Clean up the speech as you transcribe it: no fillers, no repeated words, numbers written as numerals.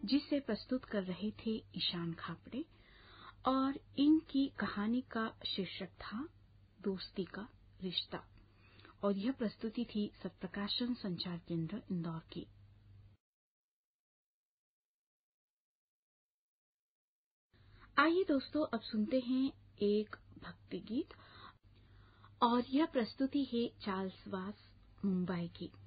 जिसे प्रस्तुत कर रहे थे ईशान खापड़े, और इनकी कहानी का शीर्षक था दोस्ती का रिश्ता, और यह प्रस्तुति थी सत्प्रकाशन संचार केंद्र इंदौर की। आइए दोस्तों, अब सुनते हैं एक भक्ति गीत, और यह प्रस्तुति है चार्ल्स वास मुंबई की।